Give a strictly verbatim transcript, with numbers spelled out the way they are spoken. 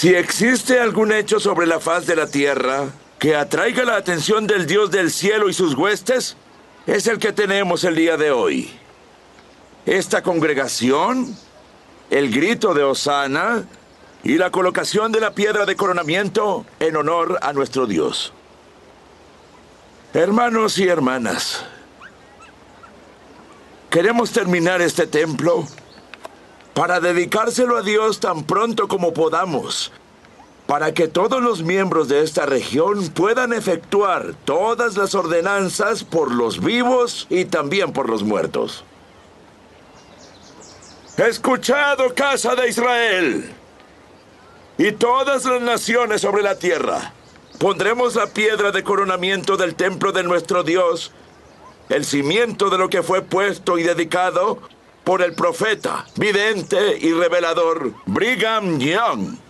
Si existe algún hecho sobre la faz de la tierra que atraiga la atención del Dios del cielo y sus huestes, es el que tenemos el día de hoy. Esta congregación, el grito de Hosana y la colocación de la piedra de coronamiento en honor a nuestro Dios. Hermanos y hermanas, queremos terminar este templo para dedicárselo a Dios tan pronto como podamos, para que todos los miembros de esta región puedan efectuar todas las ordenanzas por los vivos y también por los muertos. Escuchad, casa de Israel, y todas las naciones sobre la tierra. Pondremos la piedra de coronamiento del templo de nuestro Dios, el cimiento de lo que fue puesto y dedicado por el profeta, vidente y revelador Brigham Young.